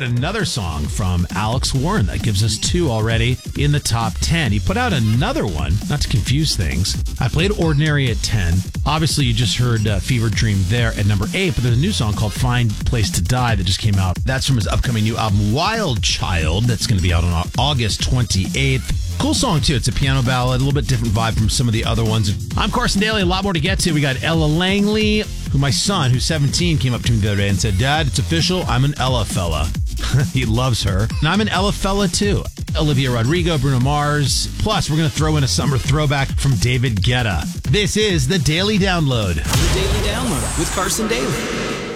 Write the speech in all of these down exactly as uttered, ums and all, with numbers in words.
about another song from Alex Warren that gives us two already in the top ten. He put out another one, not to confuse things. I played Ordinary at ten. Obviously, you just heard uh, Fever Dream there at number eight, but there's a new song called Find Place to Die that just came out. That's from his upcoming new album, Wild Child. That's going to be out on August twenty-eighth. Cool song, too. It's a piano ballad, a little bit different vibe from some of the other ones. I'm Carson Daly. A lot more to get to. We got Ella Langley, who my son, who's seventeen, came up to me the other day and said, Dad, it's official. I'm an Ella fella. He loves her. And I'm an Ella fella, too. Olivia Rodrigo, Bruno Mars. Plus, we're going to throw in a summer throwback from David Guetta. This is the Daily Download. The Daily Download with Carson Daly.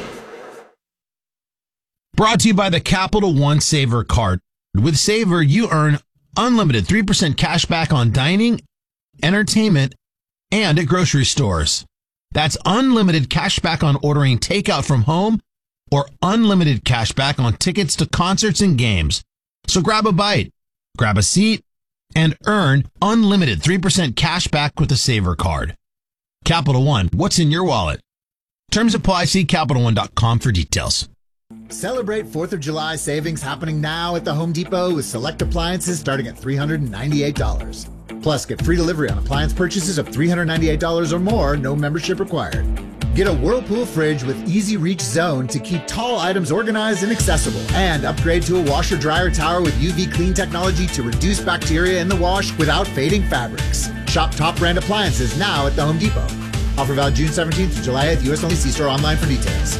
Brought to you by the Capital One Saver card. With Saver, you earn unlimited three percent cash back on dining, entertainment, and at grocery stores. That's unlimited cash back on ordering takeout from home or unlimited cash back on tickets to concerts and games. So grab a bite, grab a seat, and earn unlimited three percent cash back with the Saver card. Capital One, what's in your wallet? Terms apply. See Capital One dot com for details. Celebrate fourth of July savings happening now at the Home Depot with select appliances starting at three hundred ninety-eight dollars. Plus, get free delivery on appliance purchases of three hundred ninety-eight dollars or more, no membership required. Get a Whirlpool fridge with Easy Reach Zone to keep tall items organized and accessible. And upgrade to a washer-dryer tower with U V clean technology to reduce bacteria in the wash without fading fabrics. Shop top brand appliances now at the Home Depot. Offer valid June seventeenth to July eighth, U S only. See store online for details.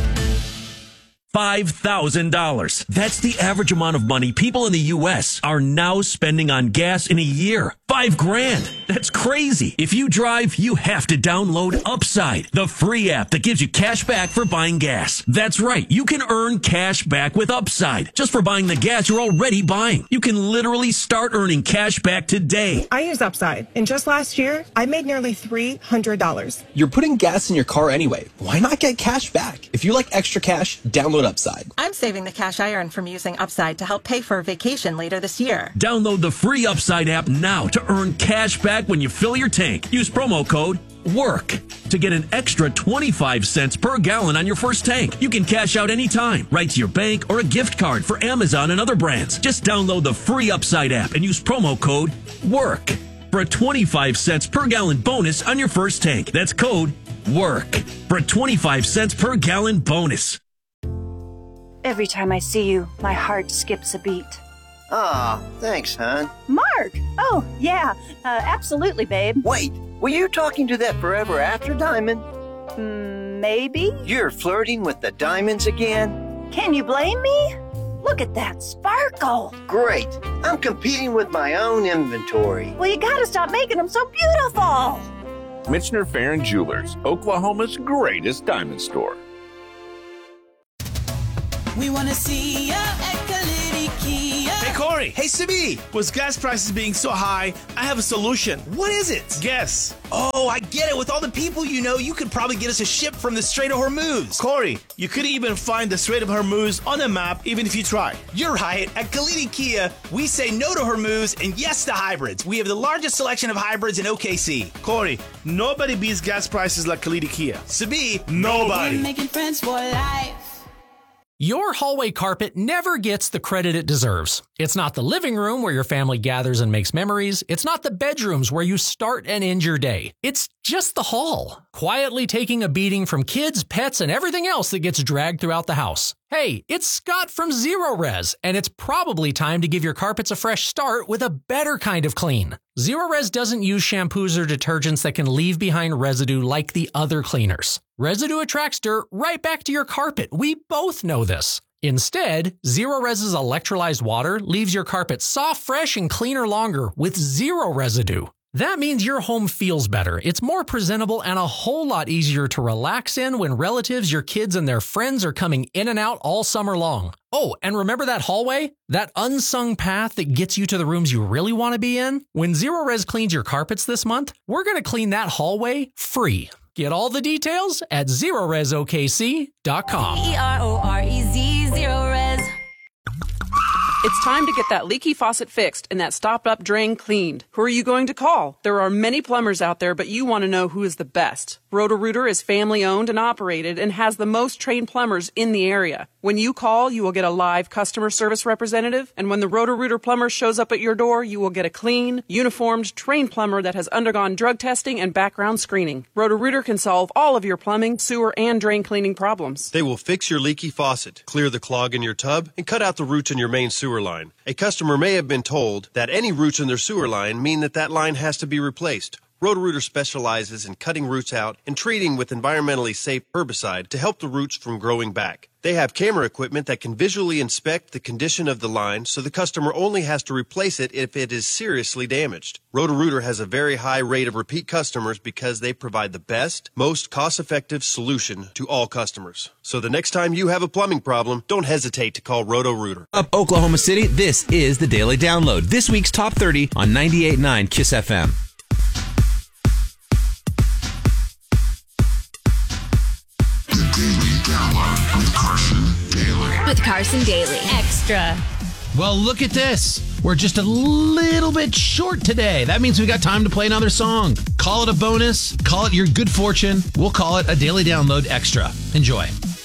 five thousand dollars. That's the average amount of money people in the U S are now spending on gas in a year. Five grand. That's crazy. If you drive, you have to download Upside, the free app that gives you cash back for buying gas. That's right. You can earn cash back with Upside just for buying the gas you're already buying. You can literally start earning cash back today. I use Upside, and just last year, I made nearly three hundred dollars. You're putting gas in your car anyway. Why not get cash back? If you like extra cash, download Upside. I'm saving the cash I earn from using Upside to help pay for a vacation later this year. Download the free Upside app now to earn cash back when you fill your tank. Use promo code WORK to get an extra twenty-five cents per gallon on your first tank. You can cash out anytime, right to your bank or a gift card for Amazon and other brands. Just download the free Upside app and use promo code WORK for a twenty-five cents per gallon bonus on your first tank. That's code WORK for a twenty-five cents per gallon bonus. Every time I see you, my heart skips a beat. Aw, oh, thanks, hon. Mark! Oh, yeah, uh, absolutely, babe. Wait, were you talking to that forever after diamond? Mm, maybe? You're flirting with the diamonds again? Can you blame me? Look at that sparkle. Great. I'm competing with my own inventory. Well, you gotta stop making them so beautiful. Michener Farron Jewelers, Oklahoma's greatest diamond store. We want to see ya at Kalidi Kia. Hey, Corey. Hey, Sibi. With gas prices being so high, I have a solution. What is it? Guess. Oh, I get it. With all the people you know, you could probably get us a ship from the Strait of Hormuz. Corey, you could even find the Strait of Hormuz on a map even if you try. You're right. At Kalidi Kia, we say no to Hormuz and yes to hybrids. We have the largest selection of hybrids in O K C. Corey, nobody beats gas prices like Kalidi Kia. Sibi, nobody. We're making friends for life. Your hallway carpet never gets the credit it deserves. It's not the living room where your family gathers and makes memories. It's not the bedrooms where you start and end your day. It's just the hall, quietly taking a beating from kids, pets, and everything else that gets dragged throughout the house. Hey, it's Scott from Zero Res, and it's probably time to give your carpets a fresh start with a better kind of clean. Zero Res doesn't use shampoos or detergents that can leave behind residue like the other cleaners. Residue attracts dirt right back to your carpet. We both know this. Instead, Zero Res's electrolyzed water leaves your carpet soft, fresh, and cleaner longer with zero residue. That means your home feels better, it's more presentable, and a whole lot easier to relax in when relatives, your kids, and their friends are coming in and out all summer long. Oh, and remember that hallway? That unsung path that gets you to the rooms you really want to be in? When Zero Res cleans your carpets this month, we're going to clean that hallway free. Get all the details at zero res O K C dot com. E R O R E Z, Zero Res. It's time to get that leaky faucet fixed and that stopped-up drain cleaned. Who are you going to call? There are many plumbers out there, but you want to know who is the best. Roto-Rooter is family-owned and operated and has the most trained plumbers in the area. When you call, you will get a live customer service representative, and when the Roto-Rooter plumber shows up at your door, you will get a clean, uniformed, trained plumber that has undergone drug testing and background screening. Roto-Rooter can solve all of your plumbing, sewer, and drain cleaning problems. They will fix your leaky faucet, clear the clog in your tub, and cut out the roots in your main sewer line. A customer may have been told that any roots in their sewer line mean that that line has to be replaced. Roto-Rooter specializes in cutting roots out and treating with environmentally safe herbicide to help the roots from growing back. They have camera equipment that can visually inspect the condition of the line so the customer only has to replace it if it is seriously damaged. Roto-Rooter has a very high rate of repeat customers because they provide the best, most cost-effective solution to all customers. So the next time you have a plumbing problem, don't hesitate to call Roto-Rooter. Up Oklahoma City, this is the Daily Download. This week's Top thirty on ninety-eight point nine KISS F M. With Carson Daly. Extra. Well, look at this. We're just a little bit short today. That means we got time to play another song. Call it a bonus. Call it your good fortune. We'll call it a Daily Download Extra. Enjoy.